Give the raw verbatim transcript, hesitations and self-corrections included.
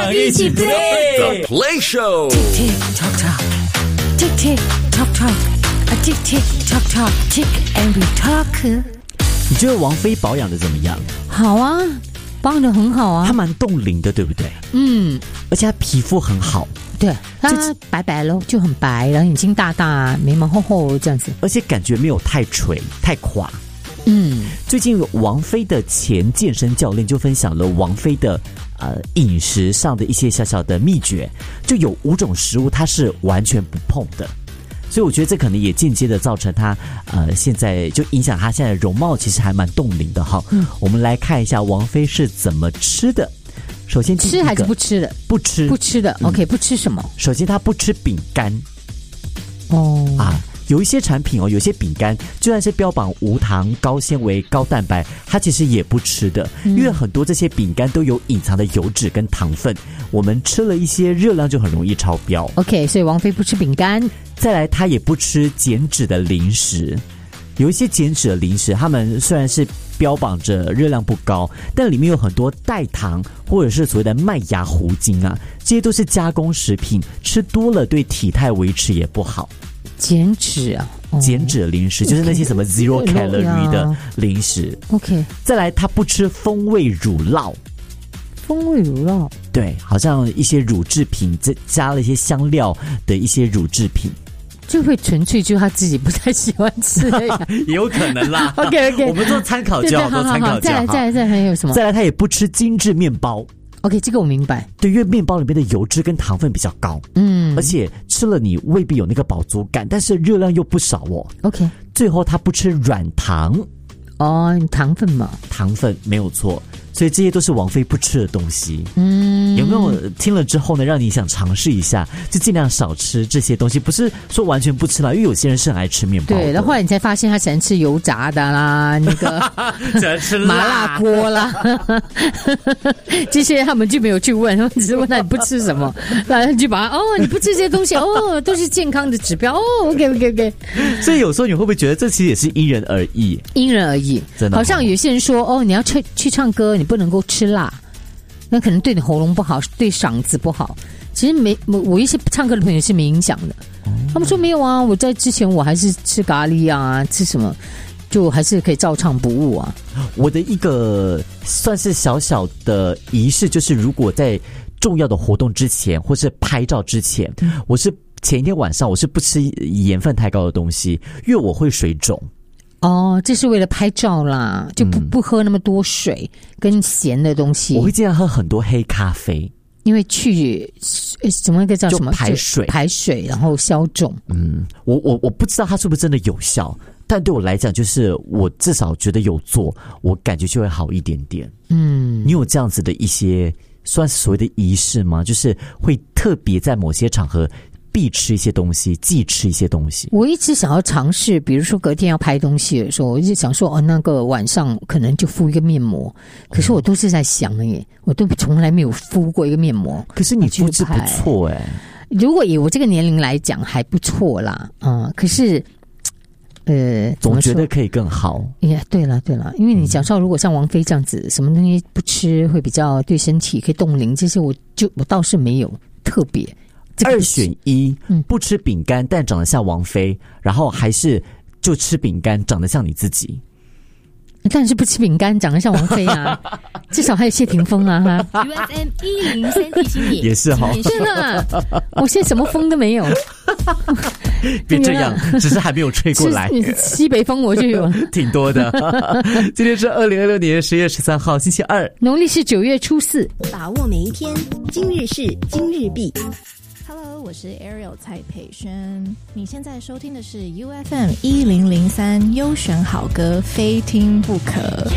想一起 play The Play Show。 Tick tock tock, tick tick tock tock, a tick tick tock tock, tick and we talk。 你觉得王菲保养的怎么样？ 好啊，保养的很好啊， 她蛮冻龄的，对不对？ 嗯， 而且她皮肤很好， 对，她白白咯，就很白，然后眼睛大大，眉毛厚厚这样子， 而且感觉没有太垂太垮。 嗯， 最近王菲的前健身教练就分享了王菲的呃饮食上的一些小小的秘诀，就有五种食物她是完全不碰的，所以我觉得这可能也间接的造成她呃现在就影响她现在的容貌，其实还蛮冻龄的哈。嗯，我们来看一下王菲是怎么吃的。首先吃还是不吃的？ 不吃， 不吃的。OK，、嗯、不吃什么？ 首先她不吃饼干。 哦啊。有一些产品哦，有些饼干就算是标榜无糖、高纤维、高蛋白，它其实也不吃的，因为很多这些饼干都有隐藏的油脂跟糖分，我们吃了一些热量就很容易超标。 OK， 所以王菲不吃饼干。 再来，她也不吃减脂的零食。有一些减脂的零食，他们虽然是标榜着热量不高，但里面有很多代糖或者是所谓的麦芽糊精啊，这些都是加工食品，吃多了对体态维持也不好。 减脂啊， 哦、减脂的零食就是那些什么 zero calorie 的零食。 OK， 再来，他不吃风味乳酪。 风味乳酪， 对，好像一些乳制品加了一些香料的一些乳制品， 就会纯粹就是他自己不太喜欢吃的也有可能啦。 OK OK， 我们做参考就好，做参考就好。 再来，再来，再来，还有什么？ 再来，他也不吃精致面包。 OK， 这个我明白。 对，因为面包里面的油脂跟糖分比较高，嗯，而且吃了你未必有那个饱足感，但是热量又不少哦。 OK， 最后他不吃软糖。 哦，糖分嘛， 糖分没有错，所以这些都是王菲不吃的东西。 嗯， 有没有听了之后呢，让你想尝试一下，就尽量少吃这些东西？不是说完全不吃啦，因为有些人是很爱吃面包的。 对，然后后来你才发现他喜欢吃油炸的啦，那个喜欢吃麻辣锅啦，这些他们就没有去问，他们只是问他你不吃什么，然后就把他哦你不吃这些东西哦都是健康的指标哦 OK OK OK。 所以有时候你会不会觉得这其实也是因人而异？ 因人而异。 真的好像有些人说哦，你要去去唱歌，你不能够吃辣，那可能对你喉咙不好，对嗓子不好。其实没，我一些唱歌的朋友是没影响的。哦、他们说没有啊，我在之前我还是吃咖喱啊，吃什么就还是可以照唱不误啊。 我的一个算是小小的仪式，就是如果在重要的活动之前，或是拍照之前，嗯、我是前一天晚上我是不吃盐分太高的东西，因为我会水肿。 哦，这是为了拍照啦，就不、嗯、不喝那么多水跟咸的东西。 我会尽量喝很多黑咖啡， 因为去什么一个叫什么排水排水，然后消肿。 嗯，我我我不知道它是不是真的有效，但对我来讲，就是我至少觉得有做，我感觉就会好一点点。嗯，你有这样子的一些算是所谓的仪式吗？就是会特别在某些场合必吃一些东西，忌吃一些东西。 我一直想要尝试，比如说隔天要拍东西的时候，我一直想说，哦，那个晚上可能就敷一个面膜。可是我都是在想耶，我都从来没有敷过一个面膜。 可是你肤质不错哎， 如果以我这个年龄来讲还不错啦，嗯，可是。呃， 总觉得可以更好。 也对了，对了，因为你讲说，如果像王菲这样子，什么东西不吃会比较对身体可以冻龄，这些我就我倒是没有特别。 二选一，嗯，不吃饼干但长得像王菲，然后还是就吃饼干长得像你自己。 但是不吃饼干长得像王菲啊，至少还有谢霆锋啊哈。 U F M 一零三提醒你， 也是哈， 真的，我现在什么风都没有。 别这样，只是还没有吹过来。 西北风我就有了， 挺多的。今天是二零二六年十月十三号，星期二， 农历是九月初四。 把握每一天，今日事今日毕。Hello， 我是 Ariel 蔡佩萱。你现在收听的是 U F M 一零零三优选好歌，非听不可。